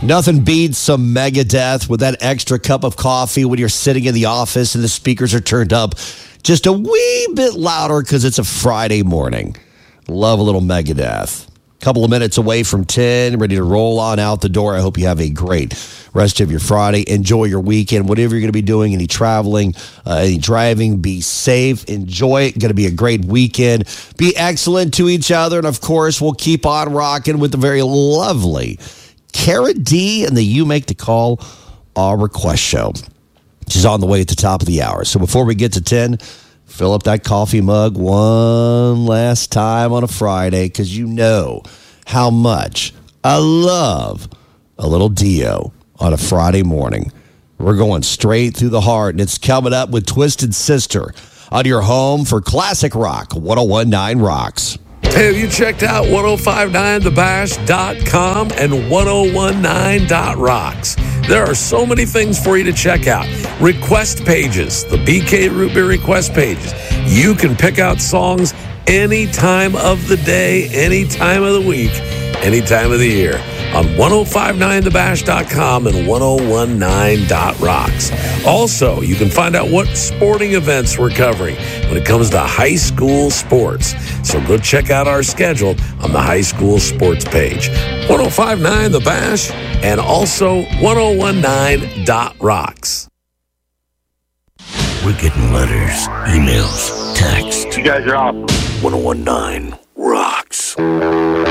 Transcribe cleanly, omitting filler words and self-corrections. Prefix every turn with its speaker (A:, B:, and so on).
A: Nothing beats some Megadeth with that extra cup of coffee when you're sitting in the office and the speakers are turned up just a wee bit louder because it's a Friday morning. Love a little Megadeth. Couple of minutes away from 10, ready to roll on out the door. I hope you have a great rest of your Friday. Enjoy your weekend, whatever you're going to be doing, any traveling, any driving, be safe. Enjoy it. Going to be a great weekend. Be excellent to each other. And, of course, we'll keep on rocking with the very lovely Cara D and the You Make the Call request show. She's on the way at the top of the hour. So before we get to 10, fill up that coffee mug one last time on a Friday because you know how much I love a little Dio on a Friday morning. We're going straight through the heart, and it's coming up with Twisted Sister on your home for classic rock, 1019 Rocks.
B: Hey, have you checked out 1059thebash.com and 1019.rocks? There are so many things for you to check out. Request pages, the BK Root Beer request pages. You can pick out songs any time of the day, any time of the week, any time of the year on 1059thebash.com and 1019.rocks. Also, you can find out what sporting events we're covering when it comes to high school sports. So go check out our schedule on the high school sports page. 1059 The Bash and also 1019.rocks.
C: We're getting letters, emails, texts.
D: You guys are awesome.
C: 1019 Rocks.